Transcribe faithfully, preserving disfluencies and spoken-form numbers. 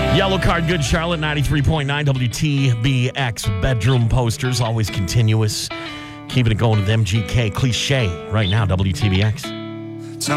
Yellow Card, Good Charlotte, ninety-three point nine W T B X. Bedroom posters, always continuous. Keeping it going with M G K. Cliche right now, W T B X.